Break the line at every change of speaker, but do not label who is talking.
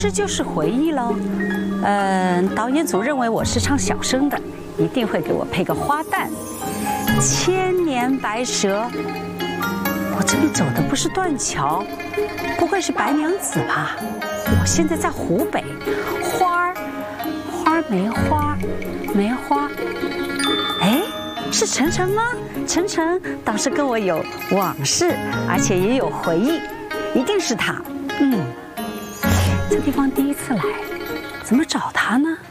这就是回忆喽。导演组认为我是唱小生的，一定会给我配个花旦。千年白蛇，我这边走的不是断桥，不会是白娘子吧？我现在在湖北，花梅花，梅花。哎，是晨晨吗？晨晨倒是跟我有往事，而且也有回忆，一定是他。这地方第一次来，怎么找他呢？